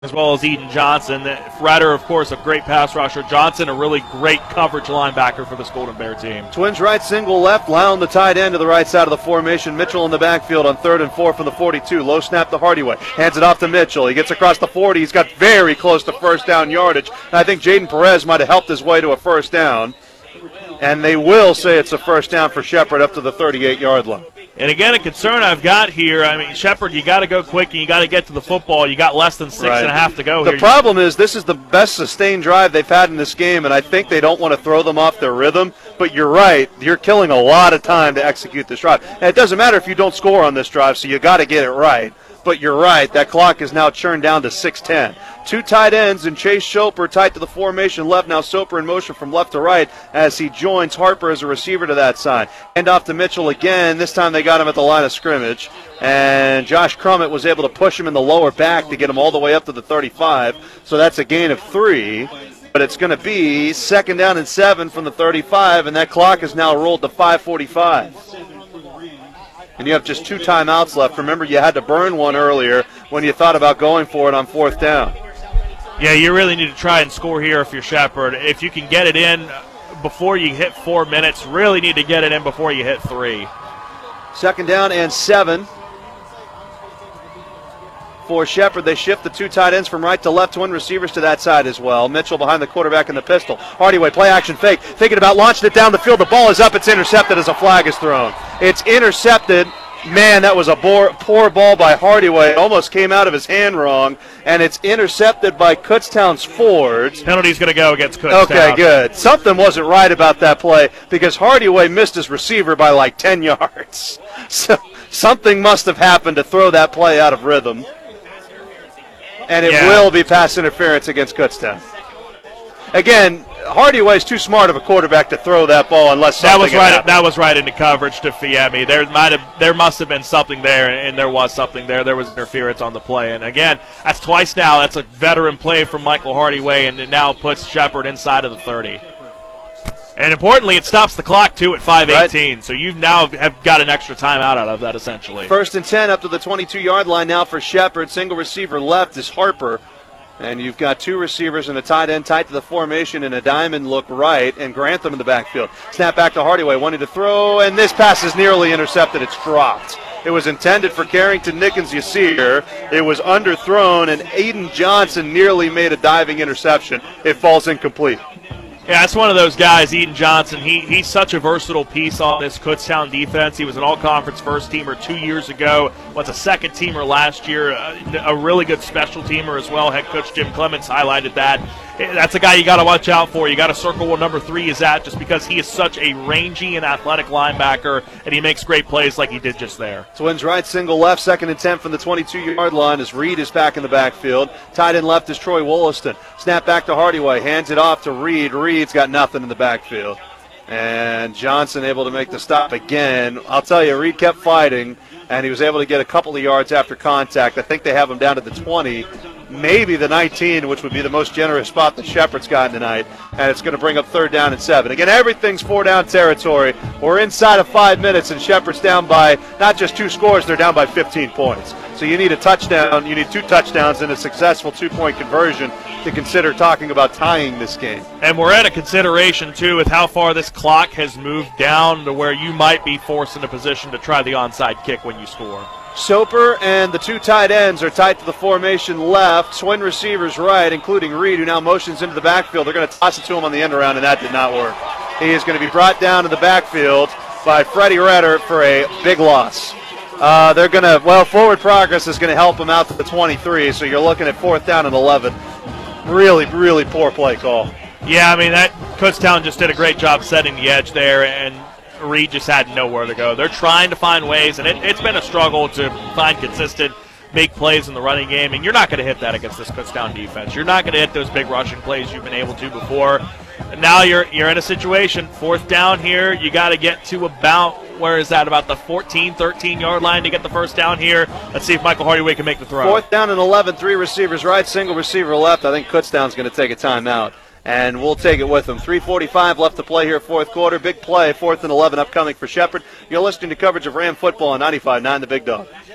as well as Eden Johnson. Fretter, of course, a great pass rusher. Johnson, a really great coverage linebacker for this Golden Bear team. Twins right, single left. Lown, the tight end, to the right side of the formation. Mitchell in the backfield on 3rd and 4 from the 42. Low snap to Hardyway. Hands it off to Mitchell. He gets across the 40. He's got very close to first down yardage. And I think Jaden Perez might have helped his way to a first down. And they will say it's a first down for Shepherd up to the 38-yard line. And again, a concern I've got here, Shepherd, you got to go quick and you got to get to the football. You got less than 6.5 to go here. The problem is this is the best sustained drive they've had in this game, and I think they don't want to throw them off their rhythm. But you're right, you're killing a lot of time to execute this drive. And it doesn't matter if you don't score on this drive, so you got to get it right. But you're right, that clock is now churned down to 6:10. Two tight ends and Chase Soper tight to the formation left. Now Soper in motion from left to right as he joins Harper as a receiver to that side. Hand off to Mitchell again. This time they got him at the line of scrimmage. And Josh Crummett was able to push him in the lower back to get him all the way up to the 35. So that's a gain of 3. But it's going to be 2nd down and 7 from the 35, and that clock is now rolled to 5:45. And you have just 2 timeouts left. Remember, you had to burn one earlier when you thought about going for it on 4th down. Yeah, you really need to try and score here if you're Shepherd. If you can get it in before you hit 4 minutes, really need to get it in before you hit 3. 2nd down and 7 for Shepherd. They shift the 2 tight ends from right to left, twin receivers to that side as well. Mitchell behind the quarterback in the pistol. Hardyway, play action fake. Thinking about launching it down the field. The ball is up. It's intercepted as a flag is thrown. It's intercepted. Man, that was a poor ball by Hardyway. It almost came out of his hand wrong, and it's intercepted by Kutztown's Fords. Penalty's going to go against Kutztown. Okay, good. Something wasn't right about that play because Hardyway missed his receiver by like 10 yards. So something must have happened to throw that play out of rhythm. And it will be pass interference against Kutztown. Again, Hardyway's too smart of a quarterback to throw that ball unless something happened. That was right into coverage to Fiemme. There must have been something there, and there was something there. There was interference on the play. And again, that's twice now. That's a veteran play from Michael Hardyway, and it now puts Shepherd inside of the 30. And importantly, it stops the clock, too, at 5:18. Right. So you now have got an extra timeout out of that, essentially. 1st and 10 up to the 22-yard line now for Shepherd. Single receiver left is Harper. And you've got 2 receivers and a tight end tight to the formation and a diamond look right, and Grantham in the backfield. Snap back to Hardyway, wanting to throw, and this pass is nearly intercepted. It's dropped. It was intended for Carrington Nickens Yasir. It was underthrown, and Aiden Johnson nearly made a diving interception. It falls incomplete. Yeah, it's one of those guys, Eden Johnson. He's such a versatile piece on this Kutztown defense. He was an all-conference first-teamer 2 years ago, was a second-teamer last year, a really good special teamer as well. Head coach Jim Clements highlighted that. That's a guy you got to watch out for. You got to circle where number 3 is at just because he is such a rangy and athletic linebacker, and he makes great plays like he did just there. Twins right, single left, 2nd and 10 from the 22-yard line as Reed is back in the backfield. Tight end left is Troy Wollaston. Snap back to Hardyway, hands it off to Reed. Reed's got nothing in the backfield. And Johnson able to make the stop again. I'll tell you, Reed kept fighting, and he was able to get a couple of yards after contact. I think they have him down to the 20. Maybe the 19, which would be the most generous spot that Shepherd's gotten tonight, and it's going to bring up 3rd down and 7. Again, everything's 4-down territory. We're inside of 5 minutes, and Shepherd's down by not just 2 scores, they're down by 15 points. So you need a touchdown, you need 2 touchdowns and a successful 2-point conversion to consider talking about tying this game. And we're at a consideration, too, with how far this clock has moved down to where you might be forced in a position to try the onside kick when you score. Soper and the 2 tight ends are tight to the formation left. Twin receivers right, including Reed, who now motions into the backfield. They're going to toss it to him on the end around, and that did not work. He is going to be brought down to the backfield by Freddie Redder for a big loss. They're going to, forward progress is going to help him out to the 23, so you're looking at 4th down and 11. Really, really poor play call. Yeah, that Kutztown just did a great job setting the edge there, and Reed just had nowhere to go. They're trying to find ways, and it's been a struggle to find consistent big plays in the running game, and you're not going to hit that against this Kutztown defense. You're not going to hit those big rushing plays you've been able to before. And now you're in a situation, 4th down here, you got to get to about the 14, 13-yard line to get the first down here. Let's see if Michael Hardyway can make the throw. 4th down and 11, 3 receivers right, single receiver left. I think Kutztown's going to take a timeout. And we'll take it with them. 3:45 left to play here, 4th quarter. Big play, 4th and 11 upcoming for Shepherd. You're listening to coverage of Ram football on 95.9 The Big Dog.